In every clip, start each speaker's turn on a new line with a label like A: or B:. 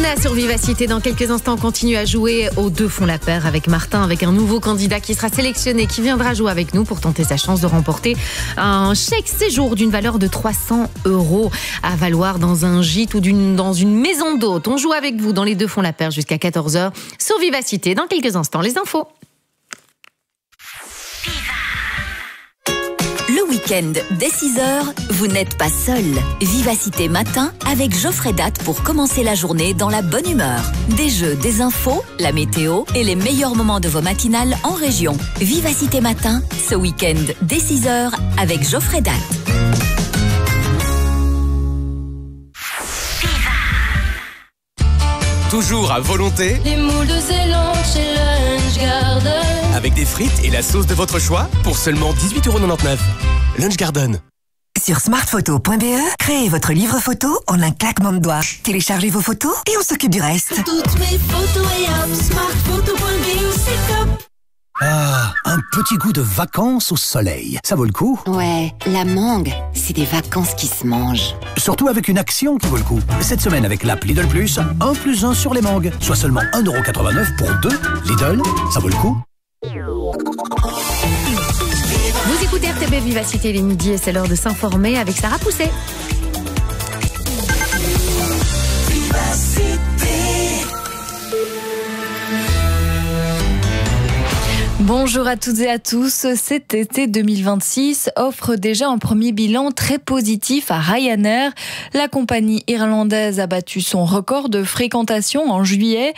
A: Mona sur Vivacité. Dans quelques instants, on continue à jouer aux deux font la paire avec Martin, avec un nouveau candidat qui sera sélectionné, qui viendra jouer avec nous pour tenter sa chance de remporter un chèque séjour d'une valeur de 300 € à valoir dans un gîte ou dans une maison d'hôte. On joue avec vous dans les deux font la paire jusqu'à 14h sur Vivacité. Dans quelques instants, les infos.
B: Le week-end, dès 6h, vous n'êtes pas seul. Vivacité matin avec Geoffrey Date pour commencer la journée dans la bonne humeur. Des jeux, des infos, la météo et les meilleurs moments de vos matinales en région. Vivacité matin, ce week-end, dès 6h avec Geoffrey Date.
C: Toujours à volonté.
D: Les moules de Zélande chez Lunch Garden.
C: Avec des frites et la sauce de votre choix pour seulement 18,99 €. Lunch Garden.
E: Sur smartphoto.be, créez votre livre photo en un claquement de doigts. Téléchargez vos photos et on s'occupe du reste.
D: Toutes mes photos et hop, smartphoto.be, c'est top.
F: Ah, un petit goût de vacances au soleil. Ça vaut le coup?
G: Ouais, la mangue, c'est des vacances qui se mangent.
F: Surtout avec une action qui vaut le coup. Cette semaine avec l'app Lidl Plus, 1 + 1 sur les mangues. Soit seulement 1,89 € pour 2. Lidl, ça vaut le coup?
A: Vous écoutez RTB Vivacité les midis et c'est l'heure de s'informer avec Sarah Pousset.
H: Bonjour à toutes et à tous. Cet été 2026 offre déjà un premier bilan très positif à Ryanair. La compagnie irlandaise a battu son record de fréquentation en juillet.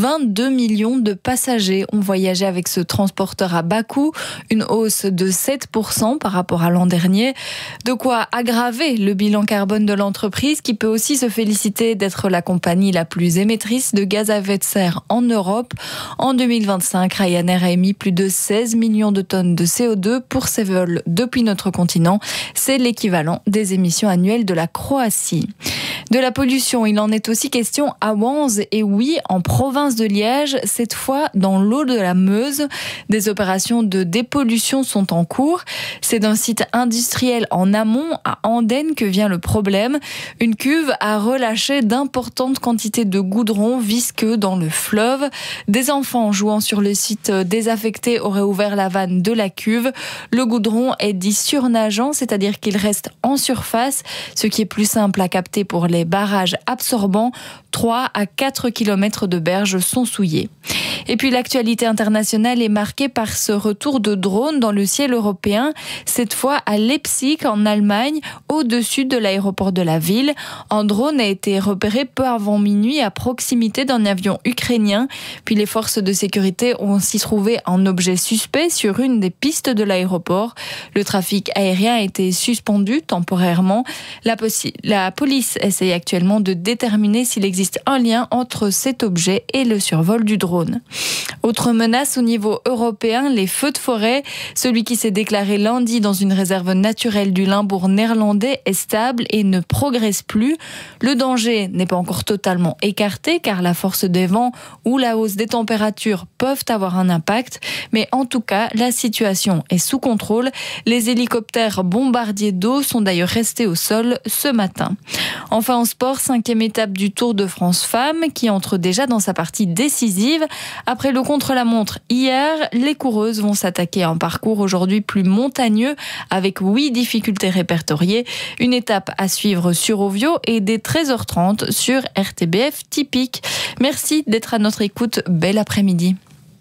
H: 22 millions de passagers ont voyagé avec ce transporteur à bas coût, une hausse de 7% par rapport à l'an dernier. De quoi aggraver le bilan carbone de l'entreprise qui peut aussi se féliciter d'être la compagnie la plus émettrice de gaz à effet de serre en Europe. En 2025, Ryanair a émis plus de 16 millions de tonnes de CO2 pour ses vols depuis notre continent. C'est l'équivalent des émissions annuelles de la Croatie. De la pollution, il en est aussi question à Wanze et oui, en province de Liège, cette fois dans l'eau de la Meuse. Des opérations de dépollution sont en cours. C'est d'un site industriel en amont à Andenne que vient le problème. Une cuve a relâché d'importantes quantités de goudron visqueux dans le fleuve. Des enfants jouant sur le site désaffecté auraient ouvert la vanne de la cuve. Le goudron est dit surnageant, c'est-à-dire qu'il reste en surface, ce qui est plus simple à capter pour les barrages absorbants. 3 à 4 km de berges sont souillés. Et puis l'actualité internationale est marquée par ce retour de drones dans le ciel européen, cette fois à Leipzig en Allemagne, au-dessus de l'aéroport de la ville. Un drone a été repéré peu avant minuit à proximité d'un avion ukrainien. Puis les forces de sécurité ont aussi trouvé un objet suspect sur une des pistes de l'aéroport. Le trafic aérien a été suspendu temporairement. La police essaye actuellement de déterminer s'il existe un lien entre cet objet et le survol du drone. Autre menace au niveau européen, les feux de forêt. Celui qui s'est déclaré lundi dans une réserve naturelle du Limbourg néerlandais est stable et ne progresse plus. Le danger n'est pas encore totalement écarté car la force des vents ou la hausse des températures peuvent avoir un impact. Mais en tout cas, la situation est sous contrôle. Les hélicoptères bombardiers d'eau sont d'ailleurs restés au sol ce matin. Enfin en sport, 5e étape du Tour de France Femmes qui entre déjà dans sa partie décisive. Après le contre-la-montre hier, les coureuses vont s'attaquer à un parcours aujourd'hui plus montagneux avec 8 difficultés répertoriées. Une étape à suivre sur Ovio et dès 13h30 sur RTBF Typique. Merci d'être à notre écoute. Bel après-midi.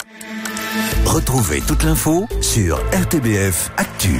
I: Retrouvez toute l'info sur RTBF Actu.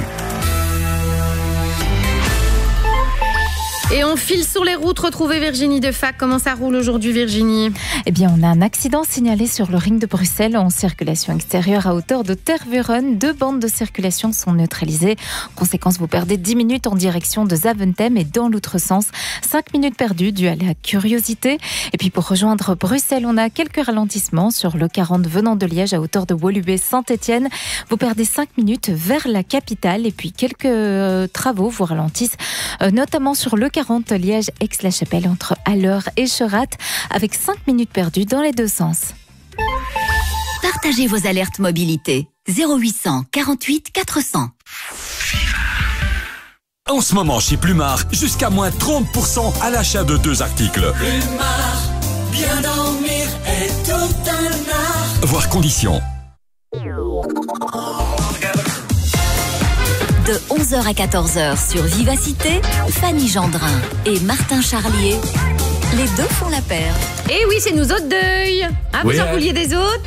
A: Et on file sur les routes, retrouver Virginie Defac. Comment ça roule aujourd'hui, Virginie?
J: Eh bien, on a un accident signalé sur le ring de Bruxelles en circulation extérieure à hauteur de Tervuren. 2 bandes de circulation sont neutralisées. Conséquence, vous perdez 10 minutes en direction de Zaventem et dans l'autre sens. 5 minutes perdues dues à la curiosité. Et puis pour rejoindre Bruxelles, on a quelques ralentissements sur le 40 venant de Liège à hauteur de Woluwe-Saint-Étienne. Vous perdez 5 minutes vers la capitale et puis quelques travaux vous ralentissent, notamment sur le 40 Liège-Aix-la-Chapelle entre Alleur et Cherat avec 5 minutes perdues dans les deux sens.
B: Partagez vos alertes mobilité. 0800 48 400.
K: En ce moment chez Plumard, jusqu'à moins 30% à l'achat de 2 articles.
D: Plumard, Bien dormir est tout un art.
C: Voir conditions.
B: De 11h à 14h sur Vivacité, Fanny Gendrin et Martin Charlier, les deux font la paire.
A: Et oui, c'est nous autres deuil. Ah,
K: Oui,
A: vous en vouliez des autres?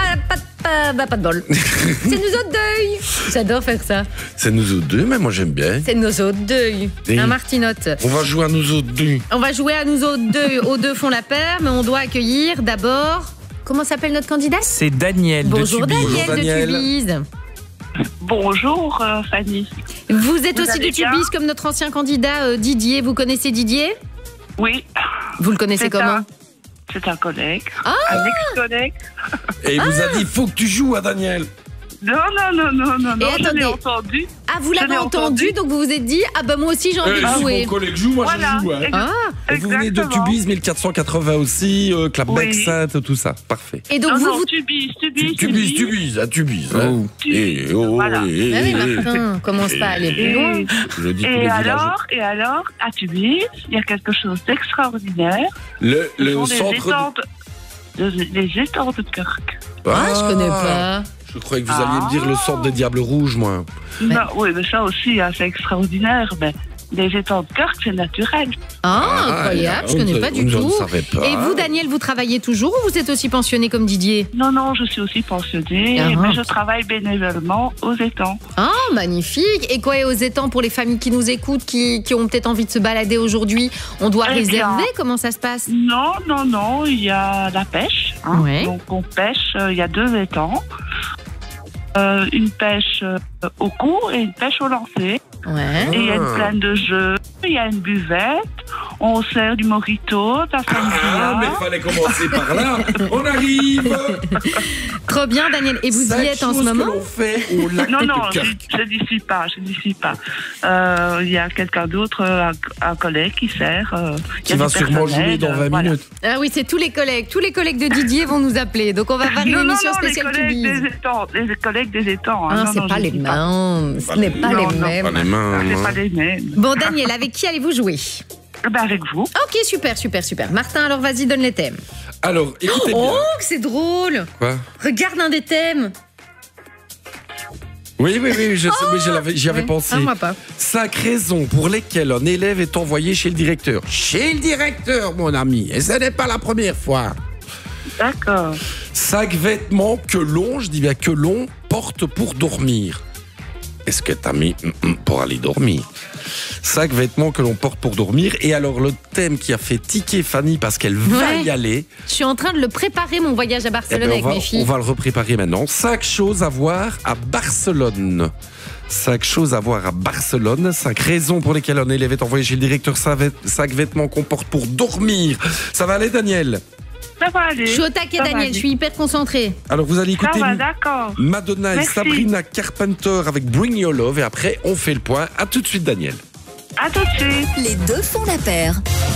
A: Pas de bol. C'est nous autres deuil. J'adore faire ça.
K: C'est nous autres deux, mais moi j'aime bien.
A: C'est nous autres deuil.
K: Oui.
A: Un Martinote.
K: On va jouer à nous autres deux.
A: On va jouer à nous autres deux. Aux deux font la paire, mais on doit accueillir d'abord. Comment s'appelle notre candidat?
L: C'est Daniel
A: Bonjour
L: de Tubize.
A: Daniel,
K: Bonjour, Daniel.
A: de Tubize.
M: Bonjour Fanny.
A: Vous êtes aussi
M: allez
A: de
M: bien
A: Tubize comme notre ancien candidat Didier. Vous connaissez Didier?
M: Oui.
A: Vous le connaissez comment?
M: C'est un collègue,
A: Ah
M: un ex-collègue.
K: Et il vous a dit, faut que tu joues à Daniel.
M: Non,
A: Et
M: je
A: attendez.
M: l'ai entendu.
A: Ah, vous l'avez
M: l'ai
A: entendu, donc vous vous êtes dit, ah bah moi aussi j'ai envie de
K: Si
A: jouer.
K: mon collègue joue, moi
M: Voilà.
K: je joue. Hein.
A: Ah,
K: Et vous venez de
M: Exactement.
K: Tubize, 1480 aussi, Clapback,
M: Oui.
K: Sainte, tout ça. Parfait.
A: et donc vous...
M: Tubize.
K: Tubize, à Tubize. Hein.
M: Tubize.
K: Et, oh,
M: Voilà.
A: Ah oui, Martin, commence pas à aller plus loin.
K: Je le dis tous les villages.
M: Et alors, à Tubize, il y a quelque chose d'extraordinaire.
K: Le
M: Ce sont
K: centre.
M: les étangs de Kirk.
A: Ah, je connais pas.
K: Je croyais que vous alliez me dire le centre des Diables Rouges, moi.
M: Non, oui, mais ça aussi, hein, c'est extraordinaire. Mais les étangs de Kirk, c'est naturel.
A: Ah, incroyable, je connais pas du
K: Je ne
A: tout.
K: savais pas.
A: Et vous, Daniel, vous travaillez toujours ou vous êtes aussi pensionné comme Didier?
M: Non, je suis aussi pensionnée,
A: Ah.
M: mais je travaille bénévolement aux étangs.
A: Ah, magnifique. Et quoi, et aux étangs, pour les familles qui nous écoutent, qui ont peut-être envie de se balader aujourd'hui, on doit
M: Eh bien,
A: réserver? Comment ça se passe?
M: Non, il y a la pêche. Hein.
A: Ouais.
M: Donc on pêche, il y a deux étangs. Une pêche au cours et une pêche au lancer.
A: Ouais.
M: Et il y a une plaine de jeux, il y a une buvette, on sert du mojito, de la
K: Ah,
M: sangria.
K: mais il fallait commencer par là. On arrive.
A: Trop bien, Daniel. Et vous y
K: 5
A: êtes en ce
K: choses
A: moment?
K: que l'on fait au lac
M: Non,
K: de Kirk.
M: je n'y suis pas. Il y a quelqu'un d'autre, un collègue qui sert.
K: Qui va sûrement jouer dans 20 minutes.
A: Ah oui, c'est tous les collègues. Tous les collègues de Didier vont nous appeler. Donc on va faire une émission spéciale Tubize.
M: Les collègues des étangs.
A: Ah,
M: Non,
A: c'est
M: non,
A: pas
M: je
A: les
M: dis pas.
A: mêmes. Ce n'est pas
M: Non,
A: les
M: non,
A: mêmes.
K: Pas les mains.
M: C'est
K: hein.
M: pas les mêmes.
A: Bon, Daniel, avec qui allez-vous jouer?
M: Avec vous.
A: Ok, super. Martin, alors vas-y, donne les thèmes.
K: Alors, écoutez bien.
A: Oh, que c'est drôle.
K: Quoi?
A: Regarde un des thèmes.
K: Oui, je sais, mais j'y avais
A: Ouais.
K: pensé.
A: Ah, moi pas.
K: 5 raisons pour lesquelles un élève est envoyé chez le directeur. Chez le directeur, mon ami. Et ce n'est pas la première fois.
M: D'accord.
K: 5 vêtements que l'on, je dis bien que l'on, porte pour dormir. Est-ce que t'as mis pour aller dormir? 5 vêtements que l'on porte pour dormir. Et alors, le thème qui a fait tiquer Fanny parce qu'elle va
A: Ouais.
K: y aller,
A: Je suis en train de le préparer, mon voyage à
K: eh
A: Barcelone
K: ben,
A: avec mes
K: on
A: filles.
K: va le repréparer maintenant. 5 choses à voir à Barcelone. 5 choses à voir à Barcelone. 5 raisons pour lesquelles un élève est envoyé chez le directeur. 5 vêtements qu'on porte pour dormir. Ça va aller, Daniel?
M: Ça va aller.
A: Je suis au taquet,
M: Ça va
A: Daniel.
M: aller.
A: Je suis hyper concentrée.
K: Alors, vous allez
M: Ça
K: écouter
M: va, d'accord.
K: Madonna et
M: Merci.
K: Sabrina Carpenter avec Bring Your Love. Et après, on fait le point. À tout de suite, Daniel.
M: À tout de suite.
B: Les deux font la paire.